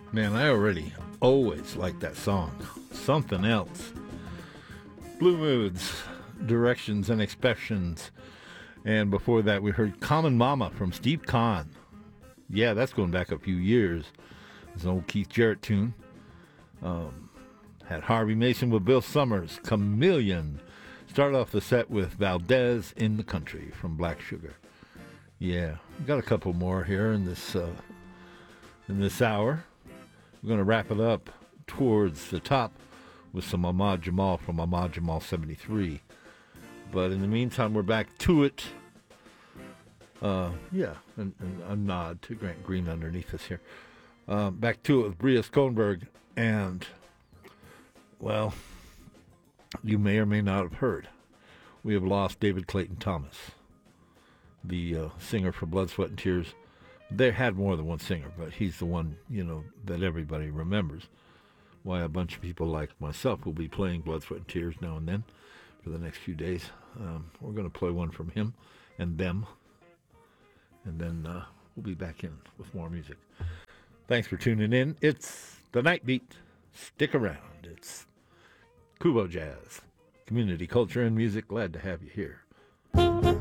Man, I already always like that song. Something else. Blue Moods, Directions and Expressions. And before that, we heard Common Mama from Steve Kahn. Yeah, that's going back a few years. It's an old Keith Jarrett tune. Had Harvey Mason with Bill Summers, Chameleon. Started off the set with Valdez in the Country from Black Sugar. Yeah, got a couple more here in this hour. We're going to wrap it up towards the top with some Ahmad Jamal from Ahmad Jamal 73. But in the meantime, we're back to it. And a nod to Grant Green underneath us here. Back to it with Bria Skonberg. And, well, you may or may not have heard, we have lost David Clayton Thomas, the singer for Blood, Sweat, and Tears. They had more than one singer, but he's the one, that everybody remembers. Why a bunch of people like myself will be playing Blood, Sweat, and Tears now and then for the next few days. We're going to play one from him and them, and then we'll be back in with more music. Thanks for tuning in. It's the Night Beat. Stick around. It's Kubo Jazz, community culture and music. Glad to have you here.